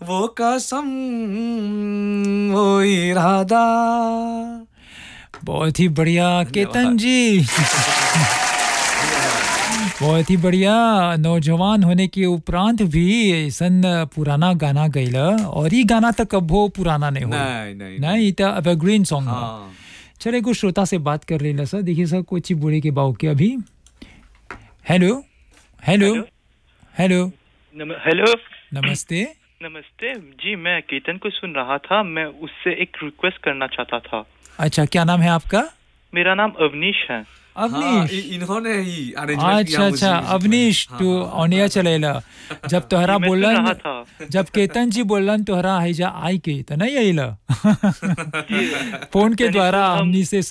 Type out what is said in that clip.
वो कसम वो इरादा। बहुत ही बढ़िया केतन जी। बहुत ही बढ़िया। नौजवान होने के उपरांत भी ऐसन पुराना गाना गैला और ये गाना तो कबो पुराना नहीं हो। नहीं नहीं नहीं ये तो एवरग्रीन सॉन्ग है। हाँ चले कुछ श्रोता से बात कर लेना सर। देखिए सर कुछ बुरे के बाव के अभी। Hello hello hello hello hello नमस्ते। नमस्ते जी, मैं केतन को सुन रहा था। मैं उससे एक रिक्वेस्ट करना चाहता था। अच्छा क्या नाम है आपका? मेरा नाम अवनीश है। हाँ अवनीश। इन्होंने ही अरेंजमेंट किया अच्छा अच्छा म्यूजिक में। अवनीश हाँ तू हाँ ऑनिया चलेला जब तोहरा जी मैं सुन बोलन रहा था। जब केतन जी बोलन तोहरा हैजा आई के तो नहीं आइला जी फोन के दरअसल द्वारा हम हमनी से